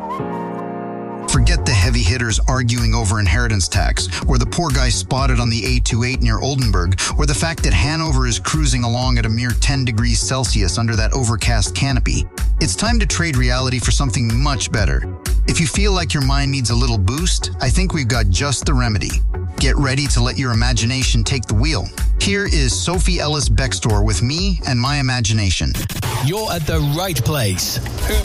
Forget the heavy hitters arguing over inheritance tax, or the poor guy spotted on the A28 near Oldenburg, or the fact that Hanover is cruising along at a mere 10 degrees Celsius under that overcast canopy. It's time to trade reality for something much better. If you feel like your mind needs a little boost, I think we've got just the remedy. Get ready to let your imagination take the wheel. Here is Sophie Ellis Bextor with me and my imagination. You're at the right place.